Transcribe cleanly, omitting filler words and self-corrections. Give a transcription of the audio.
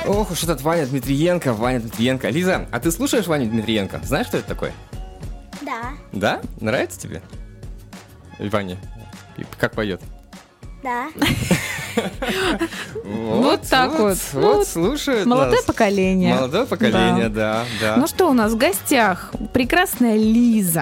Ох уж этот Ваня Дмитриенко, Ваня Дмитриенко. Лиза, а ты слушаешь Ваню Дмитриенко? Знаешь, что это такое? Да. Да? Нравится тебе? Ваня, как поет? Да. Вот так вот. Вот слушают Молодое нас. поколение. Молодое поколение, да. Ну что, у нас в гостях прекрасная Лиза.